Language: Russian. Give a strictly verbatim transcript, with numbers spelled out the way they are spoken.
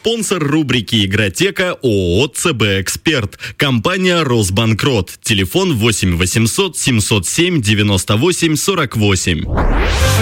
Спонсор рубрики «Игротека» ООО «ЦБ Эксперт». Компания «Росбанкрот». Телефон восемь восемьсот семьсот семь девяносто восемь сорок восемь.